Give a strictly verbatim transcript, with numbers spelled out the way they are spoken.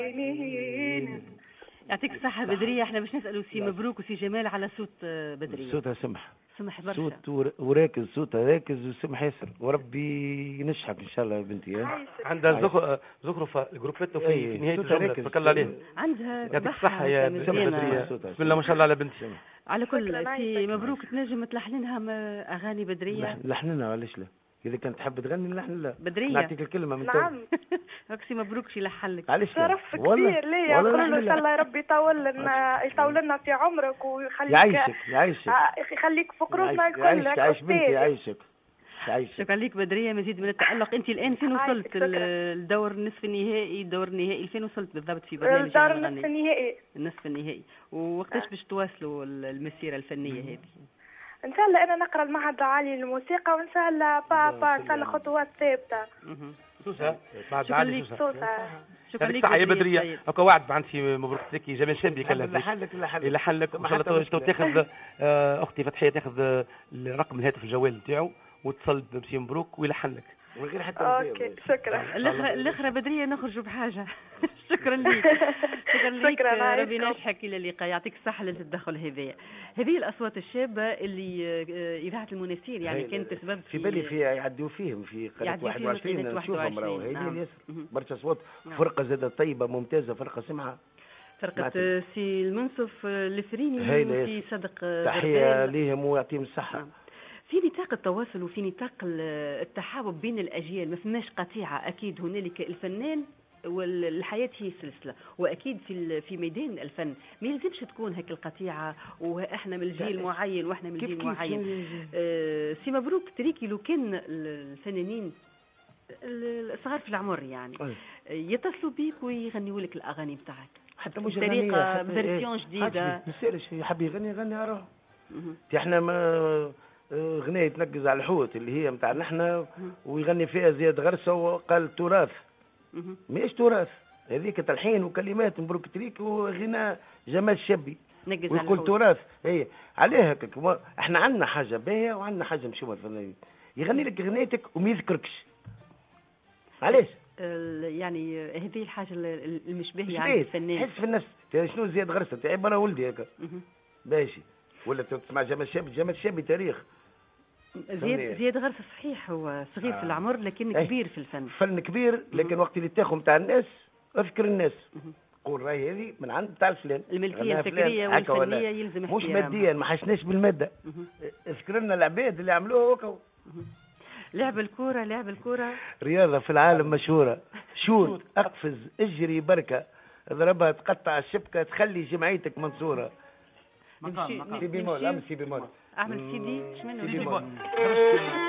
يعطيك الصحة بدرية. احنا باش نسألوا سي مبروك وسي جمال على صوت بدرية. صوتها سمح سمح برشا. صوت وراكز، صوتها راكز وسمح ياسر، وربي ينجحك ان شاء الله يا بنتي. عندها زخ... زخرفة الجروبات في, في نهاية الجملة تبارك الله عليه. عندها يعطيك الصحة يا بدرية، بسم الله ما شاء الله على بنتي. على كل سي مبروك تنجم تلحنينها اغاني بدرية؟ لحننا علاش لا؟ إذا كانت تحب تغني نلحن لا. بدرية نعطيك الكلمة من نعم. سي مبروك شي يلحن لك. علاش شرف كبير ليا، نقول له إن شاء الله ربي يطول لنا يطول لنا في عمرك ويخليك يعيشك يعيشك يخليك في قروبنا الكل. يعيشك يعيش بنتي يعيشك يعيشك. شكرا لك بدرية، مزيد من التألق. أنت الآن فين وصلت؟ الدور النصف النهائي، الدور النهائي فين وصلت بالضبط في برنامج الدور النصف النهائي؟ النصف النهائي. ووقتاش باش تواصلوا المسيرة الفنية هذه؟ ان شاء الله انا نقرا المعهد العالي للموسيقى، وان شاء الله با با ان شاء الله خطوات ثابته. سوسه معهد العالي سوسه. شكرا لك يا بدريه. هكا وعد عندي مبروك لك جمال شابي يكلم لحن لك لحن لك ان شاء الله تاخذ اختي فتحيه تاخذ رقم الهاتف الجوال نتاعو واتصل بمسي مبروك ويلحن لك من غير حتى اوكي. شكرا. الاخرى الاخرى بدريه نخرجوا بحاجه. شكرا لك. شكرا لك. ربي ينجحك الى اللقاء. يعطيك الصحه للتدخل هذايا. هذه الاصوات الشابه اللي اذاعه المنافسين يعني كانت سبب في بالي في يعدوا فيهم في قناه واحد وعشرين نشوفهم راهو هذه برشا اصوات. فرقه زاده طيبه ممتازه، فرقه سمعه، فرقه سي المنصف الفريني وسي صدق. تحيه ليهم ويعطيهم الصحه. في نطاق التواصل وفي نطاق التحابب بين الأجيال ما فماش قطيعة. أكيد هنالك الفنان والحياة هي سلسلة، وأكيد في في ميدان الفن ما يلزمش تكون هيك القطيعة وإحنا من الجيل معين وإحنا من الجيل معين. آه سي مبروك تريكي لو كان الفنانين الصغار في العمر يعني يتصلوا بيك ويغنيوا لك الأغاني بتاعك حتى مش بطريقة فيرسيون جديدة. ما يحب يغني يغني أروح. احنا ما غنية تنقز على الحوت اللي هي متاع نحن ويغني فيها زياد غرسة وقال تراث. ماهيش تراث، هذيك تلحين وكلمات مبروك تريك وغناء جمال شابي ويقول تراث. هي عليها هكاك. احنا عندنا حاجة باهية وعندنا حاجة مشومة الفنانين. يغني لك غنيتك وما يذكركش. علاش؟ يعني هذه الحاجة المش باهية عند الفنان. حس في النفس. شنو زياد غرسة تاعي برا ولدي هكا. ماشي. ولا تسمع جمال شابي، جمال شابي تاريخ. زياد زياد غرس صحيح هو صغير آه. في العمر لكن ايه. كبير في الفن. فن كبير لكن وقت اللي تاخذ نتاع الناس اذكر الناس. قول راهي هذه من عند تاع الفلان. الملكيه الفكريه والفنيه يلزم مش ماديا، ما حشناش بالماده. اذكر لنا العباد اللي عملوها وكو. لعب الكوره لعب الكوره رياضه في العالم مشهوره. شوت اقفز اجري بركه اضربها تقطع الشبكه تخلي جمعيتك منصوره. مقام مقام سي بيمول. ام سي بيمول اعمل سي دي. شمنو